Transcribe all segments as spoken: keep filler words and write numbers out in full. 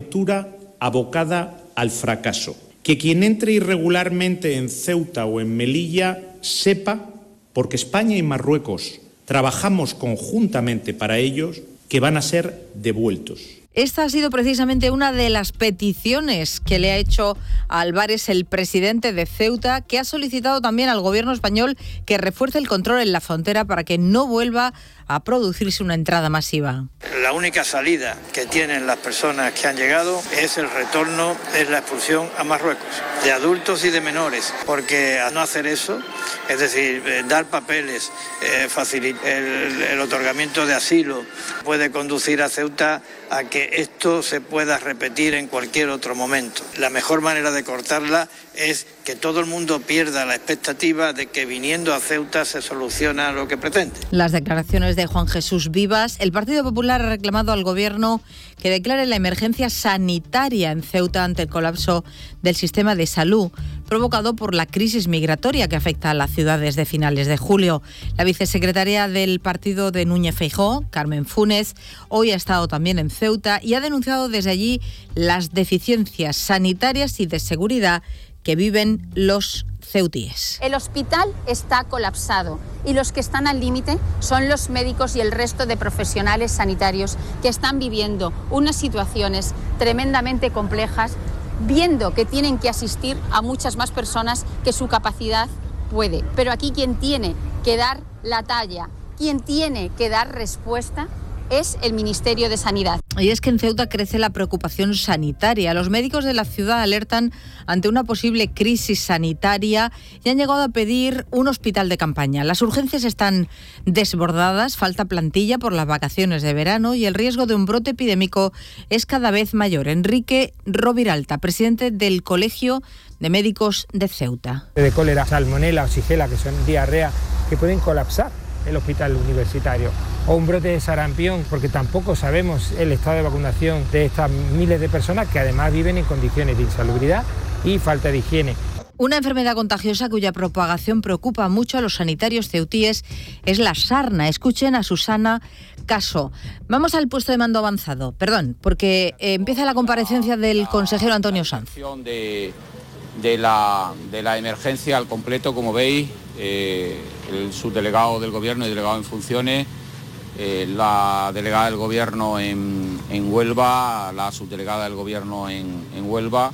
aventura abocada al fracaso. Que quien entre irregularmente en Ceuta o en Melilla sepa, porque España y Marruecos trabajamos conjuntamente para ellos, que van a ser devueltos. Esta ha sido precisamente una de las peticiones que le ha hecho a Álvarez el presidente de Ceuta, que ha solicitado también al gobierno español que refuerce el control en la frontera para que no vuelva a producirse una entrada masiva. La única salida que tienen las personas que han llegado es el retorno, es la expulsión a Marruecos, de adultos y de menores, porque al no hacer eso, es decir, eh, dar papeles, eh, facilitar el, el otorgamiento de asilo, puede conducir a Ceuta a que esto se pueda repetir en cualquier otro momento. La mejor manera de cortarla es que todo el mundo pierda la expectativa de que viniendo a Ceuta se soluciona lo que pretende. Las declaraciones de Juan Jesús Vivas. El Partido Popular ha reclamado al Gobierno que declare la emergencia sanitaria en Ceuta ante el colapso del sistema de salud provocado por la crisis migratoria que afecta a la ciudad desde finales de julio. La vicesecretaria del partido de Núñez Feijóo, Carmen Funes, hoy ha estado también en Ceuta y ha denunciado desde allí las deficiencias sanitarias y de seguridad que viven los ceutíes. El hospital está colapsado y los que están al límite son los médicos y el resto de profesionales sanitarios que están viviendo unas situaciones tremendamente complejas, viendo que tienen que asistir a muchas más personas que su capacidad puede. Pero aquí quien tiene que dar la talla, quien tiene que dar respuesta, es el Ministerio de Sanidad. Y es que en Ceuta crece la preocupación sanitaria. Los médicos de la ciudad alertan ante una posible crisis sanitaria y han llegado a pedir un hospital de campaña. Las urgencias están desbordadas, falta plantilla por las vacaciones de verano y el riesgo de un brote epidémico es cada vez mayor. Enrique Roviralta, presidente del Colegio de Médicos de Ceuta. De cólera, salmonela o shigela, que son diarrea, que pueden colapsar el hospital universitario, o un brote de sarampión, porque tampoco sabemos el estado de vacunación de estas miles de personas que además viven en condiciones de insalubridad y falta de higiene. Una enfermedad contagiosa cuya propagación preocupa mucho a los sanitarios ceutíes es la sarna. Escuchen a Susana Caso. Vamos al puesto de mando avanzado, perdón, porque eh, empieza la comparecencia del consejero Antonio Sanz. De, de, la, de la emergencia al completo, como veis, eh, el subdelegado del Gobierno y delegado en funciones, eh, la delegada del Gobierno en, en Huelva, la subdelegada del Gobierno en, en Huelva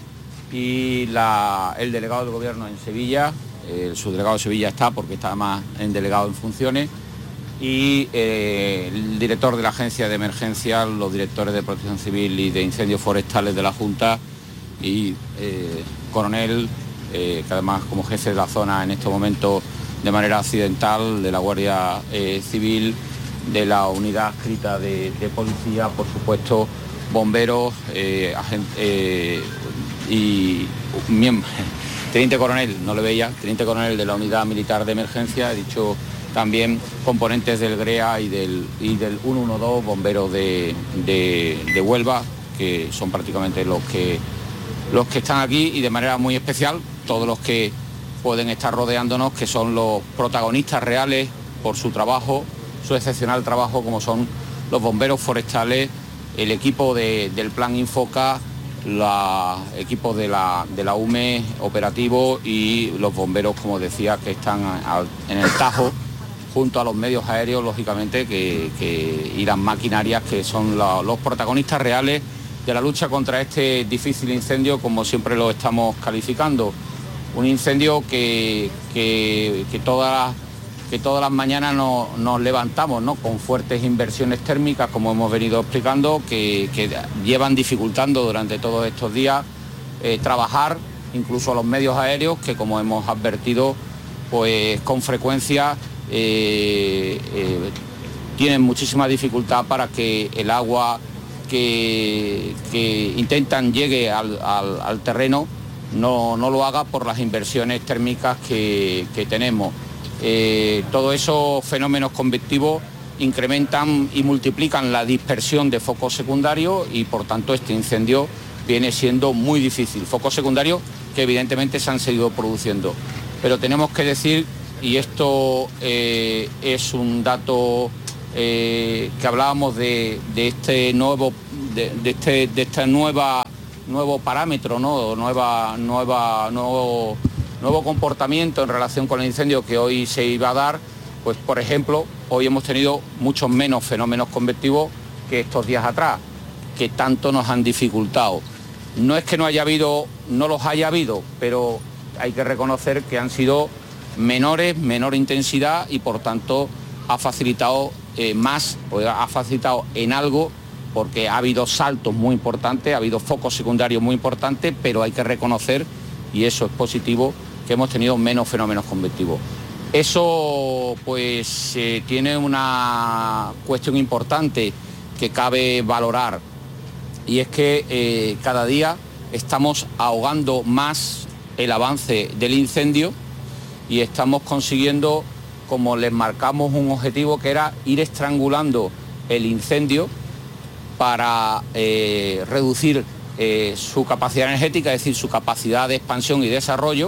y la, el delegado del Gobierno en Sevilla. El subdelegado de Sevilla está porque está más en delegado en funciones, y eh, el director de la Agencia de Emergencia, los directores de Protección Civil y de Incendios Forestales de la Junta y eh, coronel, eh, que además como jefe de la zona en este momento de manera accidental, de la Guardia eh, Civil, de la unidad adscrita de, de policía, por supuesto, bomberos, eh, agent, eh, y miembro, teniente coronel, no le veía, teniente coronel de la unidad militar de emergencia, he dicho también componentes del G R E A y del, y del ciento doce, bomberos de, de, de Huelva, que son prácticamente los que, los que están aquí, y de manera muy especial todos los que pueden estar rodeándonos, que son los protagonistas reales por su trabajo, su excepcional trabajo, como son los bomberos forestales, el equipo de, del Plan Infoca, los equipos de la, de la U M E operativo y los bomberos, como decía, que están al, en el Tajo, junto a los medios aéreos, lógicamente, que, que, y las maquinarias, que son la, los protagonistas reales de la lucha contra este difícil incendio, como siempre lo estamos calificando. Un incendio que, que, que, todas, que todas las mañanas nos, nos levantamos, ¿no?, con fuertes inversiones térmicas, como hemos venido explicando, que, que llevan dificultando durante todos estos días eh, trabajar, incluso a los medios aéreos, que como hemos advertido, pues con frecuencia eh, eh, tienen muchísima dificultad para que el agua que, que intentan llegue al, al, al terreno no, no lo haga por las inversiones térmicas que, que tenemos. Eh, todos esos fenómenos convectivos incrementan y multiplican la dispersión de focos secundarios y por tanto este incendio viene siendo muy difícil. Focos secundarios que evidentemente se han seguido produciendo. Pero tenemos que decir, y esto eh, es un dato eh, que hablábamos de, de este nuevo de, de este de esta nueva nuevo parámetro, ¿no? nueva nueva nuevo nuevo comportamiento en relación con el incendio que hoy se iba a dar, pues por ejemplo, hoy hemos tenido muchos menos fenómenos convectivos que estos días atrás, que tanto nos han dificultado. No es que no haya habido, no los haya habido, pero hay que reconocer que han sido menores, menor intensidad y por tanto ha facilitado eh, más, pues ha facilitado en algo, porque ha habido saltos muy importantes, ha habido focos secundarios muy importantes, pero hay que reconocer, y eso es positivo, que hemos tenido menos fenómenos convectivos. Eso pues eh, tiene una cuestión importante que cabe valorar, y es que eh, cada día estamos ahogando más el avance del incendio y estamos consiguiendo, como les marcamos un objetivo que era ir estrangulando el incendio para eh, reducir eh, su capacidad energética, es decir, su capacidad de expansión y desarrollo,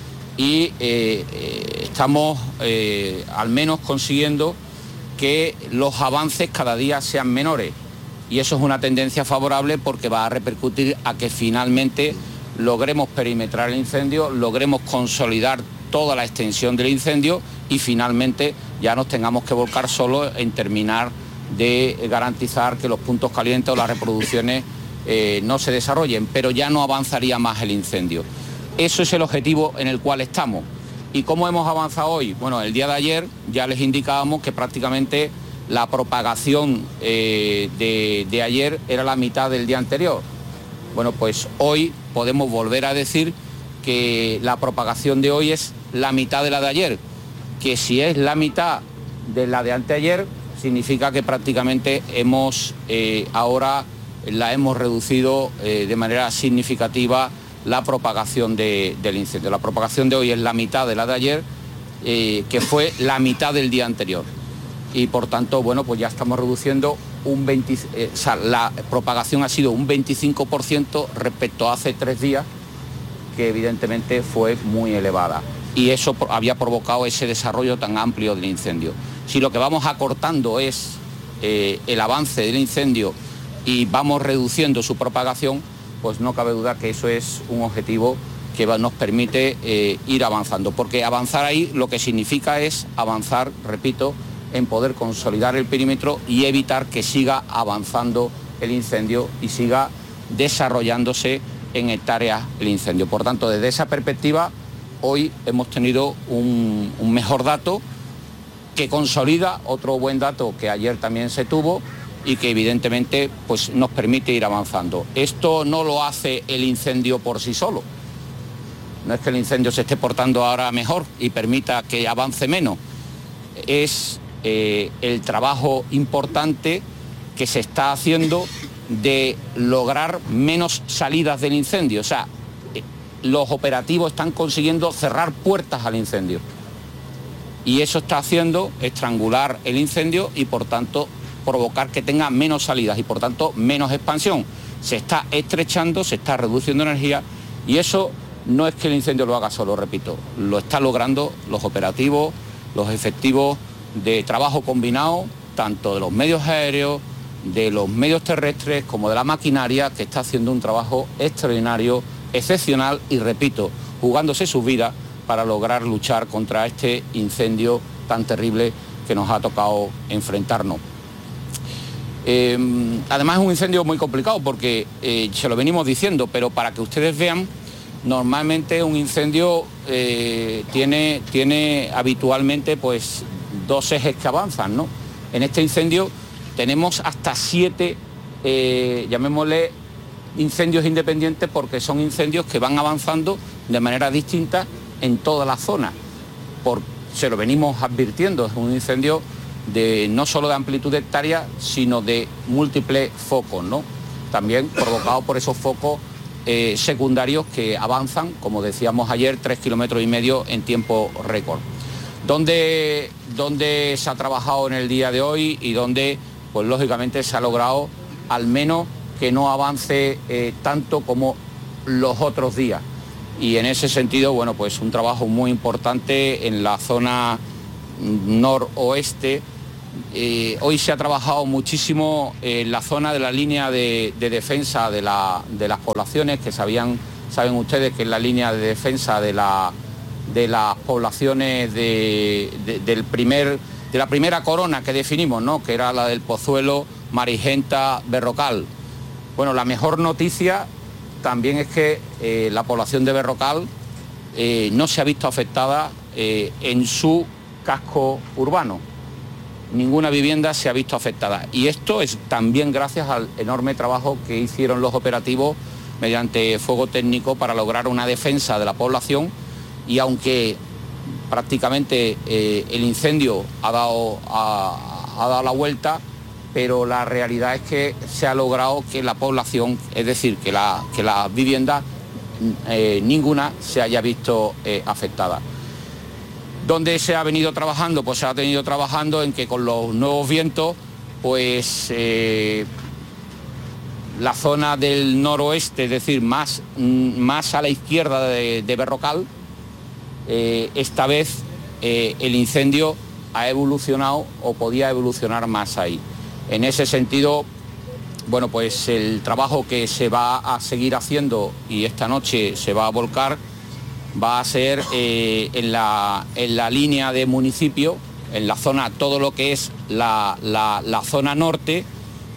y eh, eh, estamos eh, al menos consiguiendo que los avances cada día sean menores, y eso es una tendencia favorable porque va a repercutir a que finalmente logremos perimetrar el incendio, logremos consolidar toda la extensión del incendio y finalmente ya nos tengamos que volcar solo en terminar de garantizar que los puntos calientes o las reproducciones eh, no se desarrollen, pero ya no avanzaría más el incendio. Eso es el objetivo en el cual estamos. ¿Y cómo hemos avanzado hoy? Bueno, el día de ayer ya les indicábamos que prácticamente la propagación eh, de, de ayer era la mitad del día anterior. Bueno, pues hoy podemos volver a decir que la propagación de hoy es la mitad de la de ayer, que si es la mitad de la de anteayer, significa que prácticamente hemos eh, ahora la hemos reducido eh, de manera significativa la propagación de, del incendio. La propagación de hoy es la mitad de la de ayer, eh, que fue la mitad del día anterior. Y por tanto, bueno, pues ya estamos reduciendo un veinte, eh, o sea, la propagación ha sido un veinticinco por ciento respecto a hace tres días, que evidentemente fue muy elevada. Y eso había provocado ese desarrollo tan amplio del incendio. Si lo que vamos acortando es eh, el avance del incendio y vamos reduciendo su propagación, pues no cabe duda que eso es un objetivo que nos permite eh, ir avanzando. Porque avanzar ahí lo que significa es avanzar, repito, en poder consolidar el perímetro y evitar que siga avanzando el incendio y siga desarrollándose en hectáreas el incendio. Por tanto, desde esa perspectiva, hoy hemos tenido un, un mejor dato que consolida otro buen dato que ayer también se tuvo y que evidentemente pues, nos permite ir avanzando. Esto no lo hace el incendio por sí solo. No es que el incendio se esté portando ahora mejor y permita que avance menos. Es eh, el trabajo importante que se está haciendo de lograr menos salidas del incendio. O sea, los operativos están consiguiendo cerrar puertas al incendio. Y eso está haciendo estrangular el incendio y por tanto provocar que tenga menos salidas y por tanto menos expansión. Se está estrechando, se está reduciendo energía y eso no es que el incendio lo haga solo, repito, lo está logrando los operativos, los efectivos de trabajo combinado, tanto de los medios aéreos, de los medios terrestres como de la maquinaria, que está haciendo un trabajo extraordinario, excepcional y, repito, jugándose sus vidas para lograr luchar contra este incendio tan terrible que nos ha tocado enfrentarnos. Eh, además es un incendio muy complicado porque eh, se lo venimos diciendo, pero para que ustedes vean, normalmente un incendio eh, tiene, tiene habitualmente pues dos ejes que avanzan, ¿no? En este incendio tenemos hasta siete, eh, llamémosle, incendios independientes porque son incendios que van avanzando de manera distinta en toda la zona. Por, se lo venimos advirtiendo, es un incendio de no solo de amplitud de hectáreas, sino de múltiples focos, ¿no? También provocado por esos focos eh, secundarios que avanzan, como decíamos ayer, tres kilómetros y medio en tiempo récord. Donde, donde se ha trabajado en el día de hoy y donde, pues lógicamente se ha logrado al menos que no avance eh, tanto como los otros días. Y en ese sentido, bueno, pues un trabajo muy importante en la zona noroeste Eh, hoy se ha trabajado muchísimo en la zona de la línea de, de defensa de, la, de las poblaciones, que sabían, saben ustedes que es la línea de defensa de, la, de las poblaciones de, de, del primer, de la primera corona que definimos, ¿no?, que era la del Pozuelo, Marigenta, Berrocal. Bueno, la mejor noticia también es que eh, la población de Berrocal eh, no se ha visto afectada eh, en su casco urbano. Ninguna vivienda se ha visto afectada. Y esto es también gracias al enorme trabajo que hicieron los operativos mediante fuego técnico para lograr una defensa de la población. Y aunque prácticamente eh, el incendio ha dado, ha, ha dado la vuelta, pero la realidad es que se ha logrado que la población, es decir, que la, que la vivienda, eh, ninguna se haya visto eh, afectada. ¿Dónde se ha venido trabajando? Pues se ha venido trabajando en que con los nuevos vientos, pues eh, la zona del noroeste, es decir, más, más a la izquierda de, de Berrocal, eh, esta vez eh, el incendio ha evolucionado o podía evolucionar más ahí. En ese sentido, bueno, pues el trabajo que se va a seguir haciendo y esta noche se va a volcar va a ser eh, en, la, en la línea de municipio, en la zona, todo lo que es la, la, la zona norte,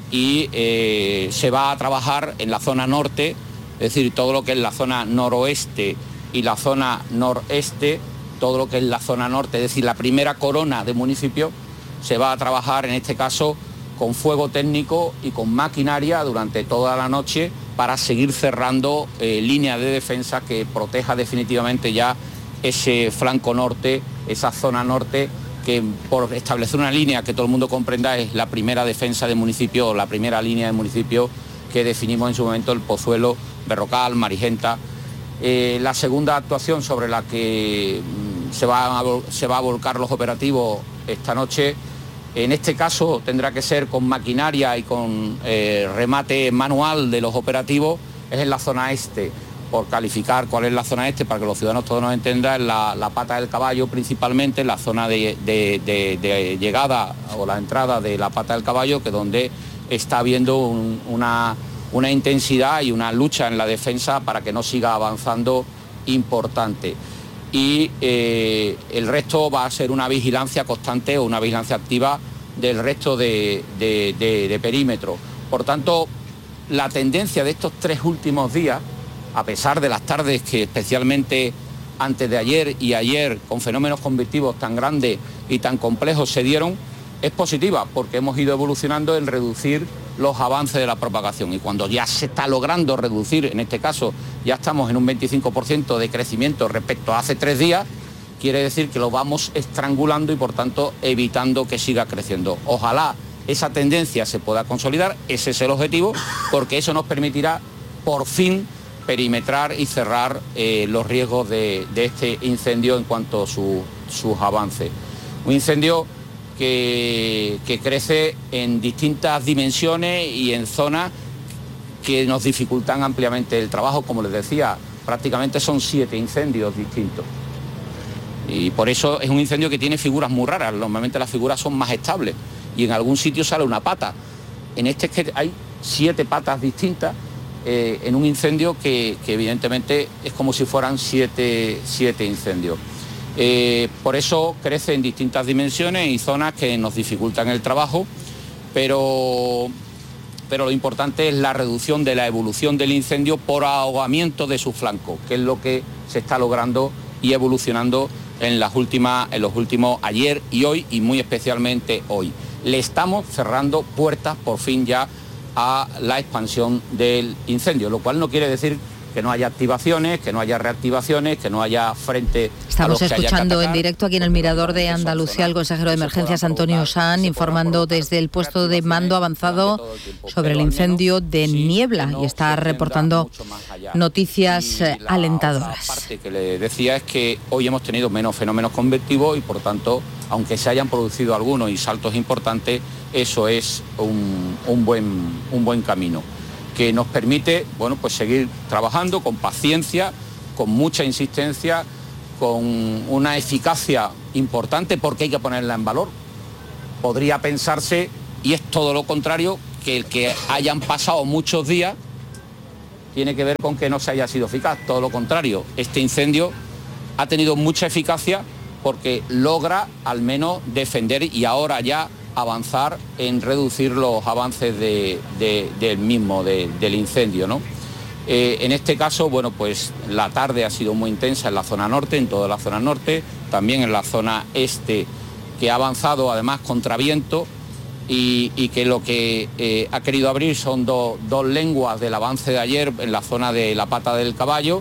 y eh, se va a trabajar en la zona norte, es decir, todo lo que es la zona noroeste y la zona noreste, todo lo que es la zona norte, es decir, la primera corona de municipio, se va a trabajar en este caso con fuego técnico y con maquinaria durante toda la noche para seguir cerrando eh, líneas de defensa que proteja definitivamente ya ese flanco norte, esa zona norte, que por establecer una línea que todo el mundo comprenda es la primera defensa de municipio, o la primera línea de municipio que definimos en su momento, el Pozuelo, Berrocal, Marigenta. Eh, la segunda actuación sobre la que mm, se, va a, se va a volcar los operativos esta noche, en este caso tendrá que ser con maquinaria y con eh, remate manual de los operativos, es en la zona este. Por calificar cuál es la zona este, para que los ciudadanos todos nos entendan, la, la pata del caballo principalmente, la zona de, de, de, de llegada o la entrada de la pata del caballo, que es donde está habiendo un, una, una intensidad y una lucha en la defensa para que no siga avanzando importante. Y eh, el resto va a ser una vigilancia constante o una vigilancia activa del resto de, de, de, de perímetro. Por tanto, la tendencia de estos tres últimos días, a pesar de las tardes que especialmente antes de ayer y ayer con fenómenos convectivos tan grandes y tan complejos se dieron, es positiva porque hemos ido evolucionando en reducir los avances de la propagación, y cuando ya se está logrando reducir, en este caso ya estamos en un veinticinco por ciento de crecimiento respecto a hace tres días, quiere decir que lo vamos estrangulando y por tanto evitando que siga creciendo. Ojalá esa tendencia se pueda consolidar, ese es el objetivo, porque eso nos permitirá por fin perimetrar y cerrar eh, los riesgos de, de este incendio en cuanto a su, sus avances. Un incendio que, que crece en distintas dimensiones y en zonas que nos dificultan ampliamente el trabajo. Como les decía, prácticamente son siete incendios distintos. Y por eso es un incendio que tiene figuras muy raras. Normalmente las figuras son más estables y en algún sitio sale una pata. En este es que hay siete patas distintas eh, en un incendio que, que evidentemente es como si fueran siete, siete incendios. Eh, por eso crece en distintas dimensiones y zonas que nos dificultan el trabajo, pero, pero lo importante es la reducción de la evolución del incendio por ahogamiento de su flanco, que es lo que se está logrando y evolucionando en las últimas, en los últimos ayer y hoy, y muy especialmente hoy. Le estamos cerrando puertas por fin ya a la expansión del incendio, lo cual no quiere decir que no haya activaciones, que no haya reactivaciones, que no haya frente Estamos a los que escuchando haya que en directo aquí en el Mirador de Andalucía al consejero de Emergencias Antonio Sanz informando desde el puesto de mando avanzado sobre el incendio de Niebla y está reportando noticias alentadoras. La parte que le decía es que hoy hemos tenido menos fenómenos convectivos y por tanto, aunque se hayan producido algunos y saltos importantes, eso es un, un, buen, un buen camino que nos permite, bueno, pues seguir trabajando con paciencia, con mucha insistencia, con una eficacia importante, porque hay que ponerla en valor. podría pensarse, y es todo lo contrario, que el que hayan pasado muchos días tiene que ver con que no se haya sido eficaz. Todo lo contrario, este incendio ha tenido mucha eficacia porque logra al menos defender y ahora ya avanzar en reducir los avances de, de, del mismo, de, del incendio, ¿no? Eh, en este caso, bueno, pues la tarde ha sido muy intensa en la zona norte, en toda la zona norte, también en la zona este, que ha avanzado además contra viento y, y que lo que eh, ha querido abrir son do, dos lenguas del avance de ayer en la zona de la Pata del Caballo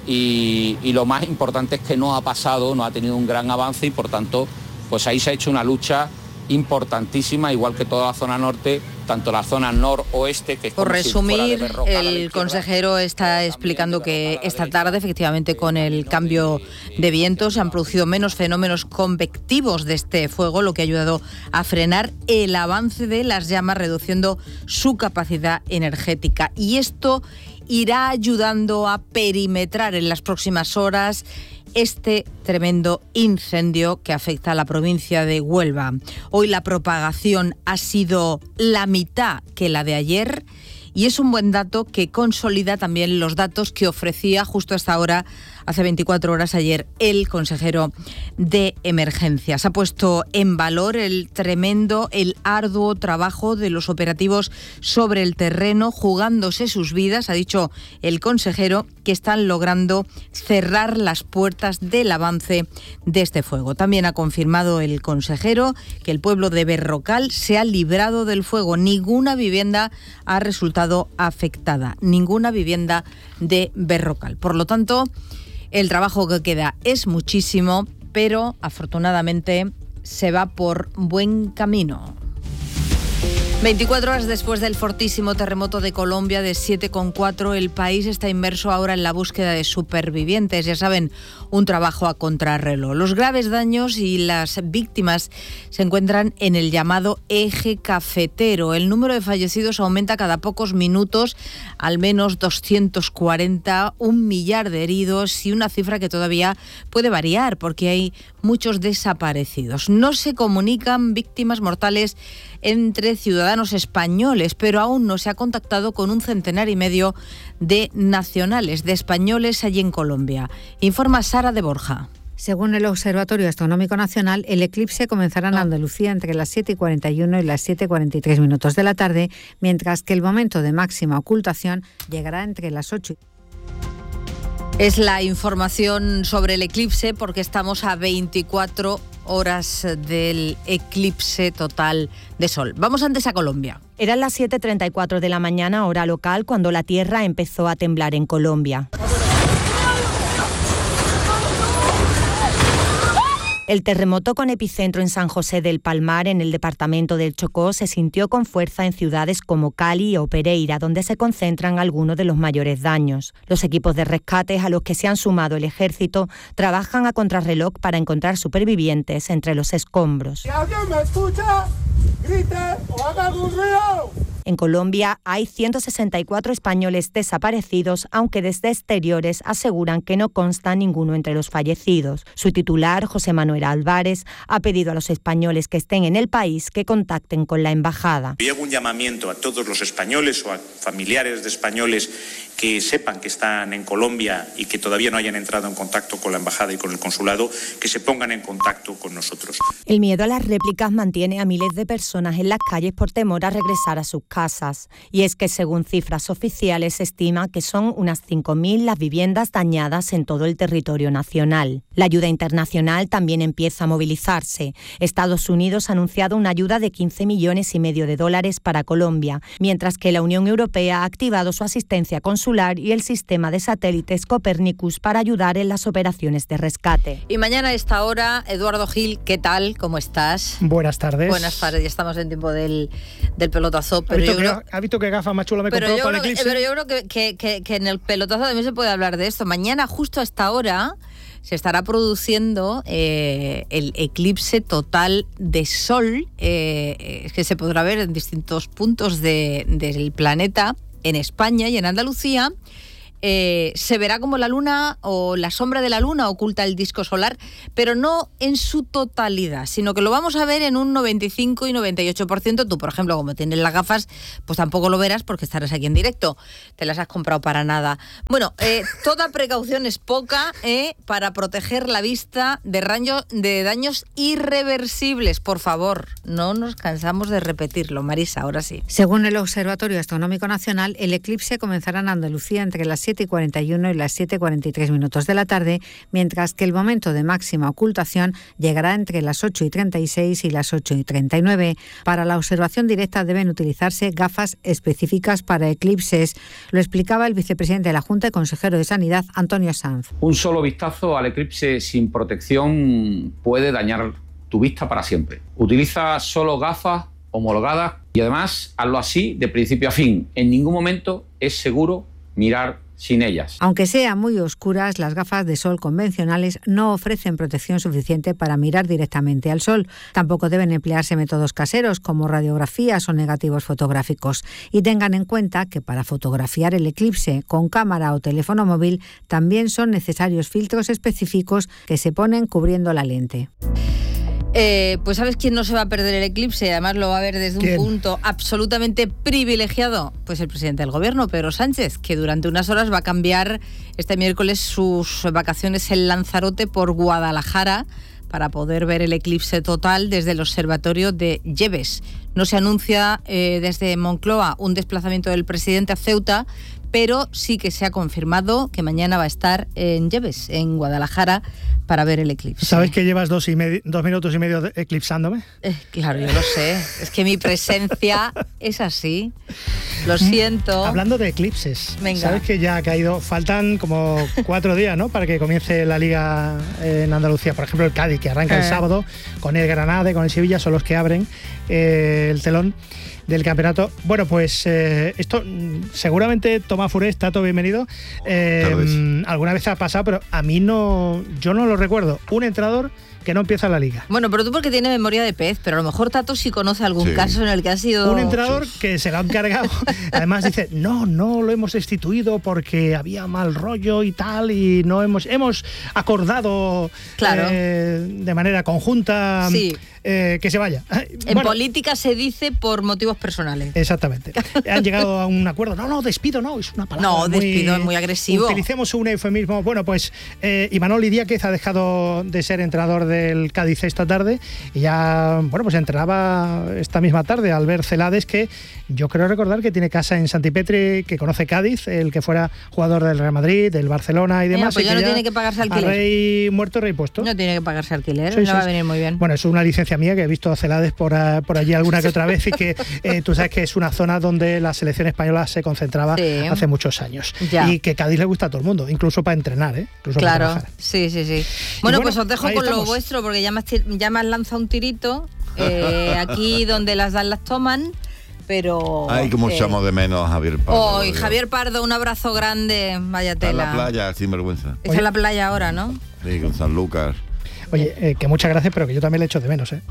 y, y lo más importante es que no ha pasado, no ha tenido un gran avance y por tanto, pues ahí se ha hecho una lucha importantísima, igual que toda la zona norte, tanto la zona noroeste, que es por como resumir, si fuera de Berrocal a la el izquierda, consejero está explicando que esta tarde, efectivamente, con el cambio de viento se han producido menos fenómenos convectivos de este fuego, lo que ha ayudado a frenar el avance de las llamas, reduciendo su capacidad energética. Y esto irá ayudando a perimetrar en las próximas horas este tremendo incendio que afecta a la provincia de Huelva. Hoy la propagación ha sido la mitad que la de ayer y es un buen dato que consolida también los datos que ofrecía justo a esta hora, hace veinticuatro horas ayer, el consejero de Emergencias. Ha puesto en valor el tremendo, el arduo trabajo de los operativos sobre el terreno, jugándose sus vidas, ha dicho el consejero, que están logrando cerrar las puertas del avance de este fuego. También ha confirmado el consejero que el pueblo de Berrocal se ha librado del fuego. Ninguna vivienda ha resultado afectada, ninguna vivienda de Berrocal. Por lo tanto, el trabajo que queda es muchísimo, pero afortunadamente se va por buen camino. veinticuatro horas después del fortísimo terremoto de Colombia de siete coma cuatro, el país está inmerso ahora en la búsqueda de supervivientes. Ya saben, un trabajo a contrarreloj. Los graves daños y las víctimas se encuentran en el llamado eje cafetero. El número de fallecidos aumenta cada pocos minutos, al menos doscientos cuarenta, un millar de heridos y una cifra que todavía puede variar porque hay muchos desaparecidos. No se comunican víctimas mortales entre ciudadanos españoles, pero aún no se ha contactado con un centenar y medio de nacionales, de españoles allí en Colombia. Informa Sara de Borja. Según el Observatorio Astronómico Nacional, el eclipse comenzará en Andalucía entre las siete y cuarenta y uno y las siete y cuarenta y tres minutos de la tarde, mientras que el momento de máxima ocultación llegará entre las ocho y... Es la información sobre el eclipse porque estamos a veinticuatro horas del eclipse total de sol. Vamos antes a Colombia. Eran las siete y treinta y cuatro de la mañana, hora local, cuando la tierra empezó a temblar en Colombia. El terremoto con epicentro en San José del Palmar, en el departamento del Chocó, se sintió con fuerza en ciudades como Cali o Pereira, donde se concentran algunos de los mayores daños. Los equipos de rescate, a los que se han sumado el ejército, trabajan a contrarreloj para encontrar supervivientes entre los escombros. Si alguien me escucha, grite o haga algún ruido. En Colombia hay ciento sesenta y cuatro españoles desaparecidos, aunque desde exteriores aseguran que no consta ninguno entre los fallecidos. Su titular, José Manuel Álvarez, ha pedido a los españoles que estén en el país que contacten con la embajada. Yo hago un llamamiento a todos los españoles o a familiares de españoles que sepan que están en Colombia y que todavía no hayan entrado en contacto con la embajada y con el consulado, que se pongan en contacto con nosotros. El miedo a las réplicas mantiene a miles de personas en las calles por temor a regresar a sus casas. Y es que, según cifras oficiales, se estima que son unas cinco mil las viviendas dañadas en todo el territorio nacional. La ayuda internacional también empieza a movilizarse. Estados Unidos ha anunciado una ayuda de quince millones y medio de dólares para Colombia, mientras que la Unión Europea ha activado su asistencia consular y el sistema de satélites Copernicus para ayudar en las operaciones de rescate. Y mañana a esta hora, Eduardo Gil, ¿qué tal? ¿Cómo estás? Buenas tardes. Buenas tardes, ya estamos en tiempo del, del pelotazo. Pero ¿Ha visto, yo que, creo, ¿Ha visto qué gafa más chula me pero compró yo para el creo, eclipse? Pero yo creo que, que, que, que en el pelotazo también se puede hablar de esto. Mañana, justo a esta hora, se estará produciendo eh, el eclipse total de sol, eh, que se podrá ver en distintos puntos de, del planeta, en España y en Andalucía. Eh, se verá como la luna o la sombra de la luna oculta el disco solar, pero no en su totalidad, sino que lo vamos a ver en un noventa y cinco y noventa y ocho por ciento. Tú, por ejemplo, como tienes las gafas, pues tampoco lo verás porque estarás aquí en directo. Te las has comprado para nada. Bueno, eh, toda precaución es poca eh, para proteger la vista de, raño, de daños irreversibles. Por favor, no nos cansamos de repetirlo. Marisa, ahora sí. Según el Observatorio Astronómico Nacional, el eclipse comenzará en Andalucía entre las siete y cuarenta y uno y las siete y cuarenta y tres minutos de la tarde, mientras que el momento de máxima ocultación llegará entre las ocho y treinta y seis y las ocho y treinta y nueve. Para la observación directa deben utilizarse gafas específicas para eclipses. Lo explicaba el vicepresidente de la Junta y consejero de Sanidad, Antonio Sanz. Un solo vistazo al eclipse sin protección puede dañar tu vista para siempre. Utiliza solo gafas homologadas y además hazlo así de principio a fin. En ningún momento es seguro mirar sin ellas. Aunque sean muy oscuras, las gafas de sol convencionales no ofrecen protección suficiente para mirar directamente al sol. Tampoco deben emplearse métodos caseros como radiografías o negativos fotográficos. Y tengan en cuenta que para fotografiar el eclipse con cámara o teléfono móvil también son necesarios filtros específicos que se ponen cubriendo la lente. Eh, pues ¿sabes quién no se va a perder el eclipse? Además lo va a ver desde ¿Quién? un punto absolutamente privilegiado. Pues el presidente del gobierno, Pedro Sánchez, que durante unas horas va a cambiar este miércoles sus vacaciones en Lanzarote por Guadalajara para poder ver el eclipse total desde el observatorio de Lleves. No se anuncia eh, desde Moncloa un desplazamiento del presidente a Ceuta, pero sí que se ha confirmado que mañana va a estar en Lleves, en Guadalajara, para ver el eclipse. ¿Sabes que llevas dos, y medio, dos minutos y medio eclipsándome? Eh, claro, yo lo sé. Es que mi presencia es así. Lo siento. Hablando de eclipses, Venga. ¿Sabes que ya ha caído? Faltan como cuatro días, ¿no?, para que comience la Liga en Andalucía. Por ejemplo, el Cádiz, que arranca eh. el sábado, con el Granada y con el Sevilla, son los que abren eh, el telón del campeonato. Bueno, pues eh, esto seguramente Tomás Furés, Tato, bienvenido. Eh, alguna vez ha pasado, pero a mí no, yo no lo recuerdo. Un entrenador que no empieza la Liga. Bueno, pero tú porque tienes memoria de pez, pero a lo mejor Tato sí conoce algún sí. caso en el que ha sido... Un entrenador que se lo ha encargado. Además dice, no, no lo hemos destituido porque había mal rollo y tal, y no hemos, hemos acordado claro. eh, de manera conjunta sí. eh, que se vaya. En bueno, política se dice por motivos personales. Exactamente. Han llegado a un acuerdo. No, no, despido no, es una palabra No, muy, despido es muy agresivo. Utilicemos un eufemismo. Bueno, pues eh, Imanol Idiáquez ha dejado de ser entrenador del Cádiz esta tarde y ya, bueno, pues entrenaba esta misma tarde Albert Celades, que yo creo recordar que tiene casa en Santipetri, que conoce Cádiz, el que fuera jugador del Real Madrid, del Barcelona y demás. Mira, pues y ya que no ya tiene que pagarse alquiler. A rey muerto, rey puesto. No tiene que pagarse alquiler, sí, no sí, va sí. a venir muy bien. Bueno, es una licencia mía que he visto a Celades por, a, por allí alguna que otra vez y que eh, tú sabes que es una zona donde la selección española se concentraba sí. hace muchos años. Ya. Y que Cádiz le gusta a todo el mundo, incluso para entrenar, ¿eh? Incluso claro, para trabajar. sí, sí, sí. Bueno, bueno, pues os dejo con estamos. lo vuestro, porque ya me has, ya me has lanzado un tirito. Eh, aquí donde las dan las toman. Pero ay, cómo eh, echamos de menos a Javier Pardo. Oh, Javier Pardo, un abrazo grande, vaya tela. Está en la playa, sin vergüenza. Está en la playa ahora, ¿no? Sí, con San Lucas. Oye, eh, que muchas gracias, pero que yo también le echo de menos, ¿eh?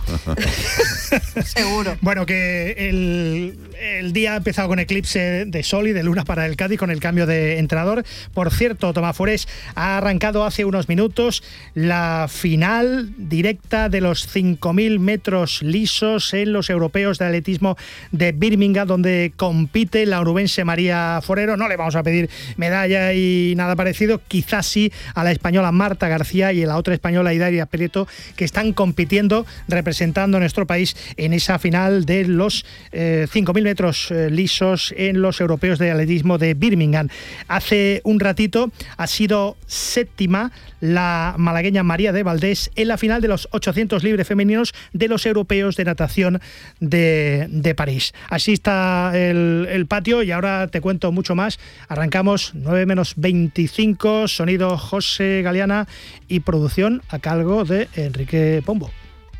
Seguro. Bueno, que el, el día ha empezado con eclipse de sol y de luna para el Cádiz, con el cambio de entrenador. Por cierto, Tomás Forés ha arrancado hace unos minutos la final directa de los cinco mil metros lisos en los europeos de atletismo de Birmingham, donde compite la onubense María Forero. No le vamos a pedir medalla y nada parecido, quizás sí a la española Marta García y a la otra española Idalia Prieto, que están compitiendo, representando a nuestro país en esa final de los eh, cinco mil metros eh, lisos en los europeos de atletismo de Birmingham. Hace un ratito ha sido séptima la malagueña María de Valdés en la final de los ochocientos libres femeninos de los europeos de natación de, de París. Así está el, el patio y ahora te cuento mucho más. Arrancamos nueve menos veinticinco, sonido José Galeana y producción a cargo de Enrique Pombo.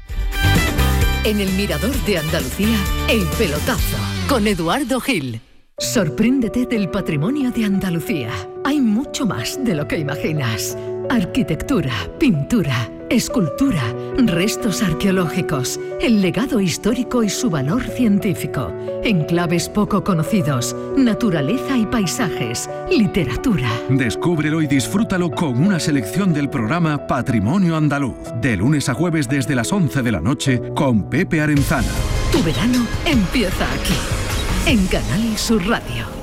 En el Mirador de Andalucía, El Pelotazo, con Eduardo Gil. Sorpréndete del patrimonio de Andalucía. Hay mucho más de lo que imaginas. Arquitectura, pintura, escultura, restos arqueológicos, el legado histórico y su valor científico, enclaves poco conocidos, naturaleza y paisajes, literatura. Descúbrelo y disfrútalo con una selección del programa Patrimonio Andaluz, de lunes a jueves desde las once de la noche con Pepe Arenzana. Tu verano empieza aquí, en Canal Sur Radio.